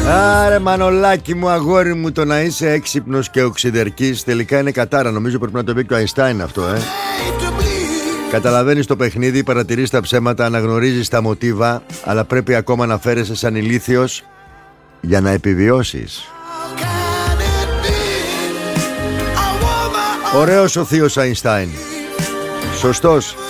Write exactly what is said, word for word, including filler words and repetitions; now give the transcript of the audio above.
Άρε Μανολάκι μου, αγόρι μου, το να είσαι έξυπνος και οξυδερκής τελικά είναι κατάρα. Νομίζω πρέπει να το πει και ο Αϊνστάιν αυτό, ε. Καταλαβαίνεις το παιχνίδι, παρατηρείς τα ψέματα, αναγνωρίζεις τα μοτίβα, αλλά πρέπει ακόμα να φέρεσαι σαν ηλίθιος για να επιβιώσεις. Ωραίος ο θείος Αϊνστάιν. Σωστός.